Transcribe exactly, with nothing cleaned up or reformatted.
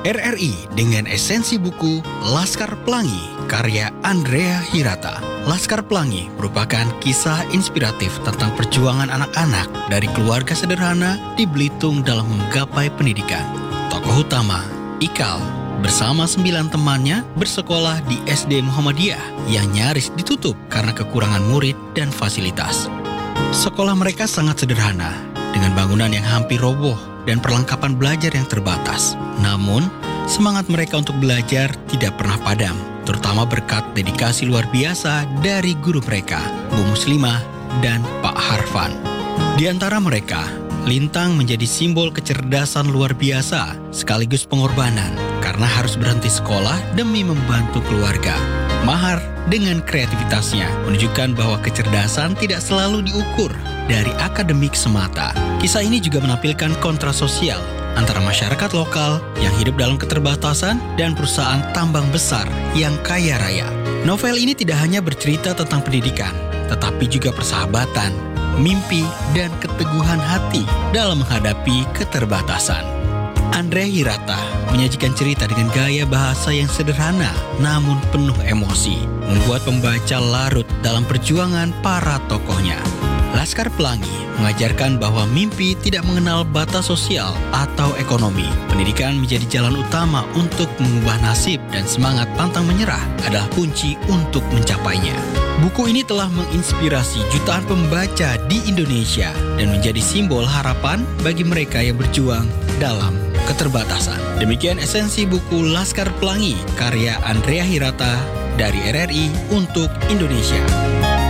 R R I dengan esensi buku Laskar Pelangi karya Andrea Hirata. Laskar Pelangi merupakan kisah inspiratif tentang perjuangan anak-anak dari keluarga sederhana di Belitung dalam menggapai pendidikan. Tokoh utama, Ikal, bersama sembilan temannya bersekolah di S D Muhammadiyah yang nyaris ditutup karena kekurangan murid dan fasilitas. Sekolah mereka sangat sederhana, dengan bangunan yang hampir roboh dan perlengkapan belajar yang terbatas. Namun, semangat mereka untuk belajar tidak pernah padam, terutama berkat dedikasi luar biasa dari guru mereka, Bu Muslimah dan Pak Harfan. Di antara mereka, Lintang menjadi simbol kecerdasan luar biasa sekaligus pengorbanan karena harus berhenti sekolah demi membantu keluarga. Mahar dengan kreativitasnya menunjukkan bahwa kecerdasan tidak selalu diukur dari akademik semata. Kisah ini juga menampilkan kontras sosial antara masyarakat lokal yang hidup dalam keterbatasan dan perusahaan tambang besar yang kaya raya. Novel ini tidak hanya bercerita tentang pendidikan, tetapi juga persahabatan, mimpi, dan keteguhan hati dalam menghadapi keterbatasan. Andrea Hirata menyajikan cerita dengan gaya bahasa yang sederhana namun penuh emosi, membuat pembaca larut dalam perjuangan para tokohnya. Laskar Pelangi mengajarkan bahwa mimpi tidak mengenal batas sosial atau ekonomi. Pendidikan menjadi jalan utama untuk mengubah nasib dan semangat pantang menyerah adalah kunci untuk mencapainya. Buku ini telah menginspirasi jutaan pembaca di Indonesia dan menjadi simbol harapan bagi mereka yang berjuang dalam keterbatasan. Demikian esensi buku Laskar Pelangi karya Andrea Hirata dari R R I untuk Indonesia.